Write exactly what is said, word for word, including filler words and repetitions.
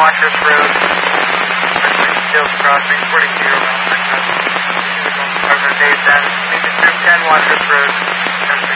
Watchers Road. Hills Crossing, forty-two around Texas. Partner Dave Dennis, Legion Group ten, Watchers Road.